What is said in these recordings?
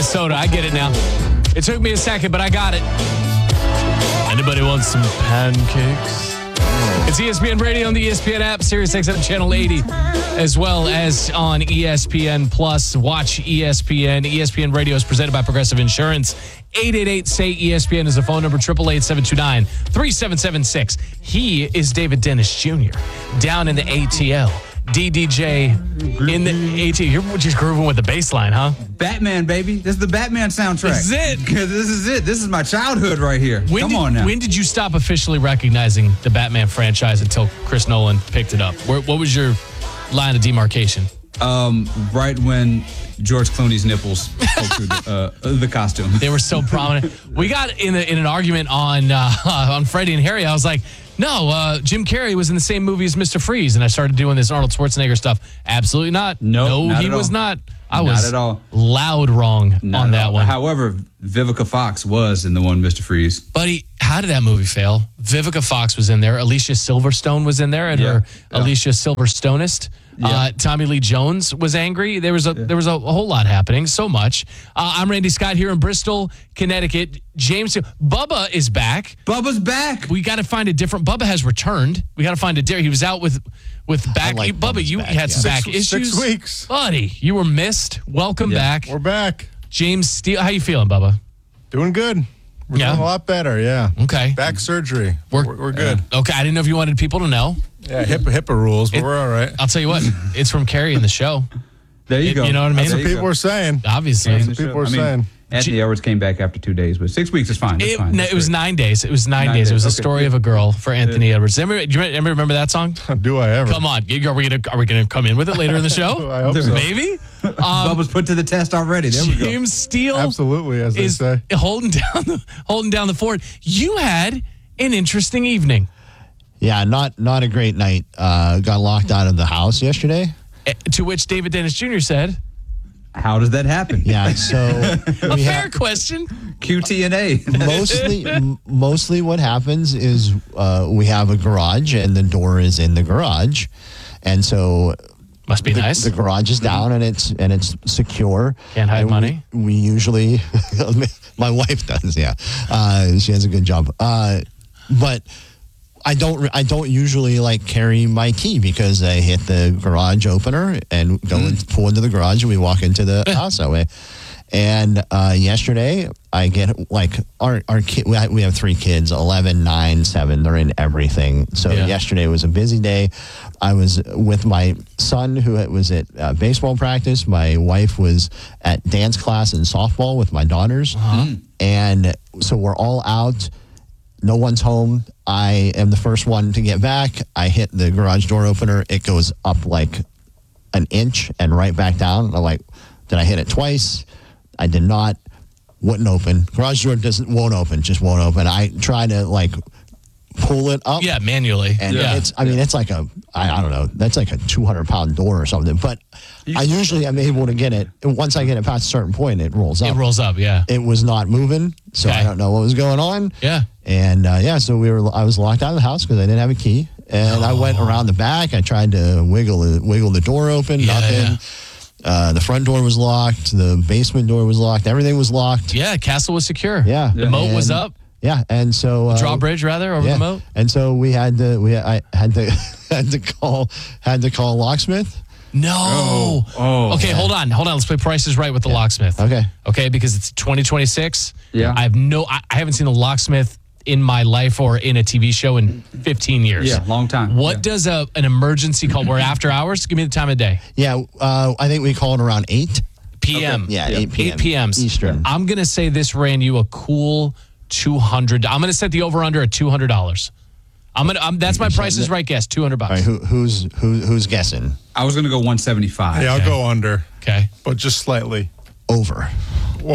Minnesota. I get it now. It took me a second, but I got it. Anybody want some pancakes? It's ESPN Radio on the ESPN app, Sirius XM Channel 80, as well as on ESPN Plus. Watch ESPN. ESPN Radio is presented by Progressive Insurance. 888-SAY-ESPN is the phone number, 888-729-3776. He is David Dennis Jr. down in the ATL. DDJ in the ATL. You're just grooving with the bass line, huh? Batman, baby. This is the Batman soundtrack. This is it. This is it. This is my childhood right here. Come on now. When did you stop officially recognizing the Batman franchise until Chris Nolan picked it up? What was your line of demarcation? Right when George Clooney's nipples poked through the costume. They were so prominent. We got in an argument on Freddie and Harry. I was like, no, Jim Carrey was in the same movie as Mr. Freeze, and I started doing this Arnold Schwarzenegger stuff. Absolutely not. No, he was not. I was not at all. Loud wrong on that one. However, Vivica Fox was in the one Mr. Freeze. Buddy, how did that movie fail? Vivica Fox was in there. Alicia Silverstone was in there, and her Alicia Silverstonist. Tommy Lee Jones was angry. There was a whole lot happening. So much. I'm Randy Scott here in Bristol, Connecticut. James, Bubba is back. Bubba's back. We got to find a different. Bubba has returned. We got to find a different. He was out with back. like Bubba, you had some back issues. 6 weeks, buddy. You were missed. Welcome back. We're back. James Steele, how you feeling, Bubba? Doing good. We're doing a lot better. Yeah. Okay. Back surgery. We're good. Okay. I didn't know if you wanted people to know. Yeah. HIPAA rules, but we're all right. I'll tell you what. It's from Carrie in the show. There you go. You know what I mean? That's what people are saying. Obviously. That's what people are saying. Anthony Edwards came back after 2 days, but 6 weeks is fine. It's fine. It was 9 days. It was 9 days. It was a story of a girl for Anthony Edwards. Do you remember that song? Do I ever? Come on. Are we gonna come in with it later in the show? I hope so. Maybe. Bubba's put to the test already. There we go. James Steele, absolutely, as they is say, holding down the fort. You had an interesting evening. Yeah, not a great night. Got locked out of the house yesterday. To which David Dennis Jr. said, "How does that happen?" Yeah, so a fair question. QT&A. Mostly what happens is we have a garage and the door is in the garage, and so must be nice. The garage is down and it's secure. Can't hide money. We usually, my wife does. Yeah, she has a good job. But I don't usually like carry my key because I hit the garage opener and go and pull into the garage and we walk into the house that way. And yesterday I get like our kid, we have 3 kids, 11, 9, 7. They're in everything. So yesterday was a busy day. I was with my son who was at baseball practice. My wife was at dance class and softball with my daughters. And so we're all out. No one's home. I am the first one to get back. I hit the garage door opener. It goes up like an inch and right back down. I'm like, did I hit it twice? I did not. Wouldn't open. Garage door won't open. Just won't open. I try to like pull it up. Yeah, manually. And it's like I don't know. That's like a 200-pound door or something. But I usually am able to get it. And once I get it past a certain point, it rolls up. It rolls up, yeah. It was not moving, so I don't know what was going on. Yeah. And so I was locked out of the house because I didn't have a key. And I went around the back. I tried to wiggle the door open. Nothing. The front door was locked. The basement door was locked. Everything was locked. Yeah, castle was secure. Yeah. The moat was up. Yeah, and so drawbridge rather over the moat. And so I had to call locksmith. No. Oh. Okay, hold on. Let's play Price is Right with the locksmith. Okay, because it's 2026. Yeah. I haven't seen a locksmith in my life or in a TV show in 15 years. Yeah, long time. What does an emergency call? We're after hours. Give me the time of day. Yeah, I think we call it around 8 p.m. Okay. Yeah, 8 p.m. 8 p.m. Eastern. I'm gonna say this ran you a cool $200. I'm gonna set the over under at $200. That's my Price is Right guess. $200. All right, who's guessing? I was going to go 175. Yeah, I'll go under. Okay, but just slightly over. Wow.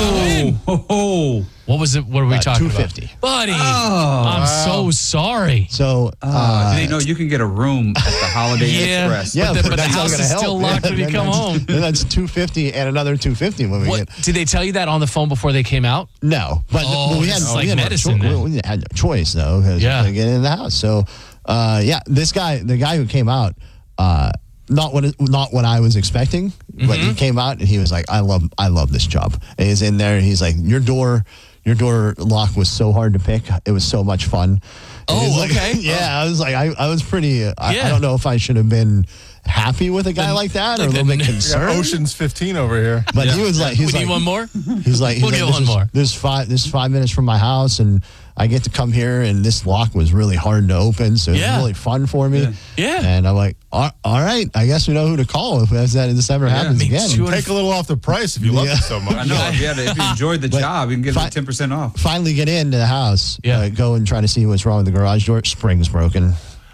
Oh. What was it? What are we talking 250. about? Buddy, I'm so sorry. So, they know you can get a room at the Holiday Express. Yeah, but the that's house not is gonna still help. locked when you come home. Then that's 250 and another 250 when we get. Did they tell you that on the phone before they came out? No, but we had medicine. We had no choice though because we couldn't get in the house. So, the guy who came out, not what I was expecting. But he came out and he was like, I love this job. And he's in there. And he's like, your door lock was so hard to pick. It was so much fun. And he's like, okay. Yeah, I was like, I was pretty. I don't know if I should have been happy with a guy like that or a little bit concerned. Ocean's 15 over here. But he was like, we need one more? He's like, We'll get one more. This is 5 minutes from my house, and I get to come here, and this lock was really hard to open, so it was really fun for me. Yeah. And I'm like, all right, I guess we know who to call if this ever happens again. Take a little off the price if you love it so much. I know. If you enjoyed the job, you can get 10% off. Finally get into the house. Yeah. Go and try to see what's wrong with the garage door. Spring's broken.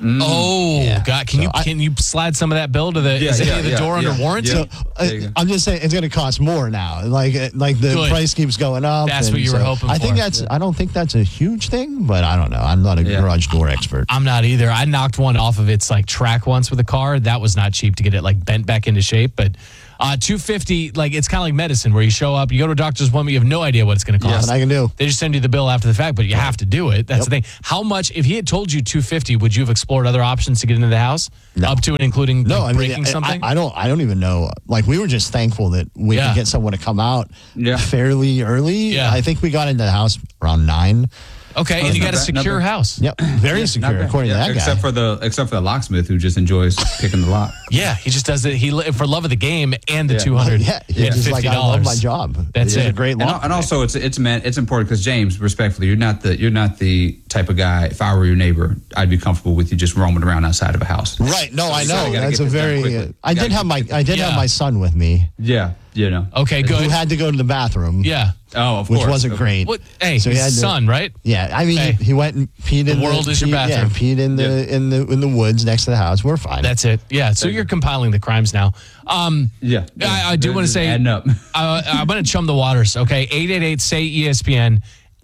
God! Can you slide some of that bill to the? Is any of the door under warranty? So, I'm just saying it's going to cost more now. Like the price keeps going up. That's what you were hoping I think for. I don't think that's a huge thing, but I don't know. I'm not a garage door expert. I'm not either. I knocked one off of its like track once with a car. That was not cheap to get it like bent back into shape, but. $250, like it's kind of like medicine where you show up, you go to a doctor's appointment, you have no idea what it's going to cost. Nothing I can do. They just send you the bill after the fact, but you have to do it. That's the thing. How much? If he had told you $250, would you have explored other options to get into the house? No. Up to and including breaking something? I don't even know. Like we were just thankful that we could get someone to come out fairly early. Yeah. I think we got into the house around 9. Okay, and you got a secure house. Yep, very secure according to that guy. Except for the locksmith who just enjoys picking the lock. Yeah, he just does it. For love of the game and the $200. Yeah, he's just like, I love my job. That's a great lock. And also, it's important because James, respectfully, you're not the type of guy. If I were your neighbor, I'd be comfortable with you just roaming around outside of a house. Right? No, I know. That's a get this done very. quickly. I did have my son with me. Yeah, you know. Okay, good. Who had to go to the bathroom. Yeah. Oh, of course. Which wasn't great. What? Hey, so he had his son, right? Yeah, I mean, he went and peed in the world is your bathroom. Yeah, peed in the woods next to the house. We're fine. That's it. Yeah. So you're compiling the crimes now. Yeah. I do want to say, adding up. I'm going to chum the waters. Okay, 888-SAY-ESPN.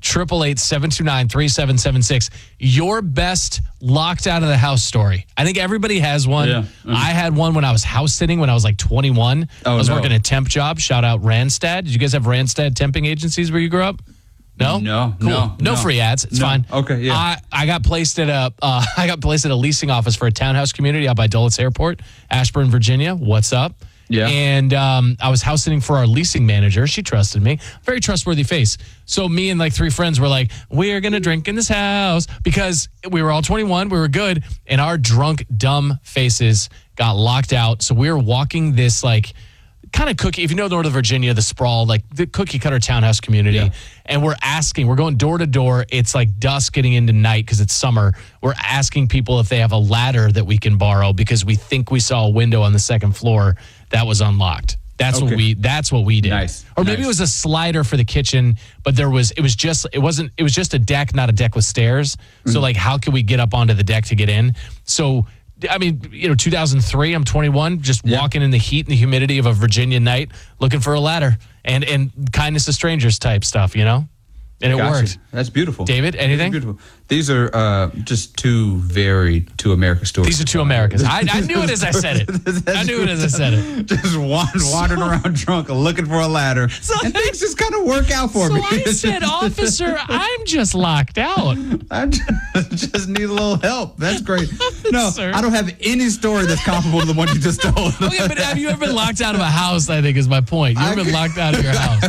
888-729-3776. Your best locked out of the house story. I think everybody has one. Yeah. Mm-hmm. I had one when I was house sitting when I was like 21. I was working a temp job. Shout out Randstad. Did you guys have Randstad temping agencies where you grew up? No? No. Cool. No free ads. It's fine. Okay, yeah. I got placed at a leasing office for a townhouse community out by Dulles Airport, Ashburn, Virginia. What's up? Yeah. And I was house sitting for our leasing manager. She trusted me. Very trustworthy face. So me and like 3 friends were like, we're going to drink in this house because we were all 21. We were good. And our drunk, dumb faces got locked out. So we were walking this like kind of cookie. If you know Northern Virginia, the sprawl, like the cookie cutter townhouse community. Yeah. And we're going door to door. It's like dusk getting into night because it's summer. We're asking people if they have a ladder that we can borrow because we think we saw a window on the second floor that was unlocked. That's what we did. Nice. Or maybe it was a slider for the kitchen, but it was just a deck, not a deck with stairs. So like how can we get up onto the deck to get in? So I mean, 2003, I'm 21, just walking in the heat and the humidity of a Virginia night looking for a ladder and kindness to strangers type stuff, And it worked. That's beautiful. David, anything? Beautiful. These are just two America stories. These are two Americas. I knew it as I said it. Just wandering around drunk looking for a ladder. And things just kind of work out for me. So I said, officer, I'm just locked out. I just need a little help. That's great. No, I don't have any story that's comparable to the one you just told. Okay, but have you ever been locked out of a house, I think is my point. You've been locked out of your house.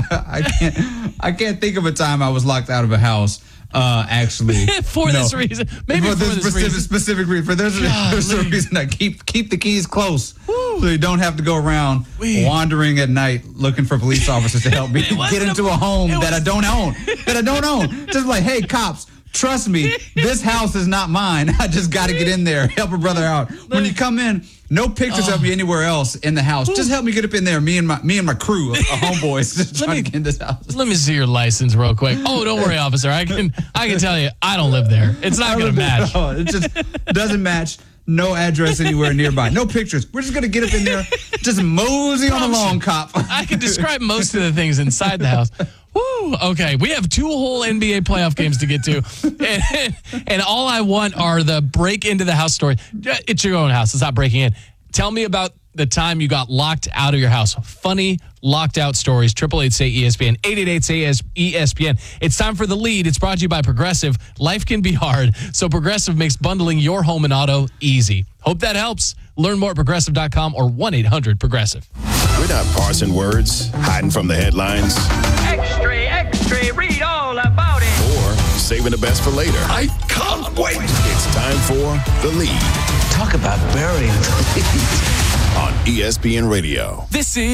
I can't think of a time I was locked out of a house. Actually, for this reason, maybe for this specific reason. For there's a reason I keep the keys close, so you don't have to go around wandering at night looking for police officers to help me get into a home that I don't own. Just like, hey, cops. Trust me, this house is not mine. I just got to get in there, help a brother out. When you come in, no pictures of me anywhere else in the house. Just help me get up in there. Me and my crew of homeboys just trying to get in this house. Let me see your license real quick. Oh, don't worry, officer. I can tell you, I don't live there. It's not going to match. No, it just doesn't match. No address anywhere nearby. No pictures. We're just going to get up in there, just mosey on along, cop. I can describe most of the things inside the house. Woo, okay, we have 2 whole NBA playoff games to get to. And all I want are the break into the house story. It's your own house. It's not breaking in. Tell me about the time you got locked out of your house. Funny, locked out stories. 888-SAY-ESPN, 888-SAY-ESPN. It's time for The Lead. It's brought to you by Progressive. Life can be hard, so Progressive makes bundling your home and auto easy. Hope that helps. Learn more at Progressive.com or 1-800-PROGRESSIVE. We're not parsing words, hiding from the headlines, Extra, extra, read all about it. or saving the best for later. I can't wait. It's time for The Lead Talk about burying the lead. on ESPN Radio. This is